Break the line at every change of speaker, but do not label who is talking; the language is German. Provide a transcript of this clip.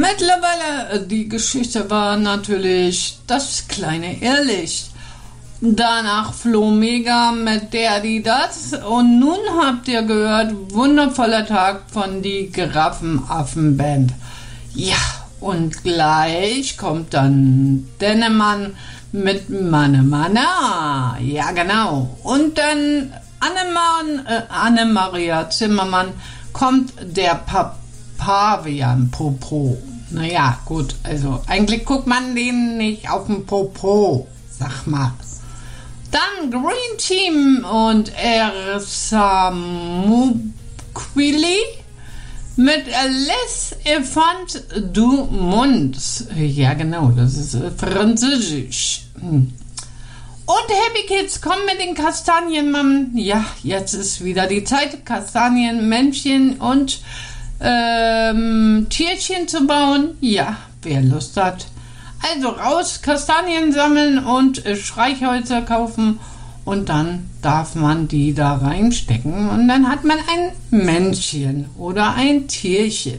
Mittlerweile, die Geschichte war natürlich das kleine Irrlicht. Danach floh Mega mit der, die, das. Und nun habt ihr gehört, wundervoller Tag von die Giraffenaffenband. Ja, und gleich kommt dann Dennemann mit Manne. Ja, genau. Und dann Annemaria Zimmermann kommt der Pavian-Popo. Naja, gut, also eigentlich guckt man den nicht auf den Popo, sag mal. Dann Green Team und Ersa Mukwili mit Les Enfants du Monde. Ja, genau, das ist französisch. Und Happy Kids kommen mit den Kastanienmann. Ja, jetzt ist wieder die Zeit, Kastanien, Männchen und Tierchen zu bauen. Ja, wer Lust hat. Also raus, Kastanien sammeln und Streichhölzer kaufen und dann darf man die da reinstecken und dann hat man ein Männchen oder ein Tierchen.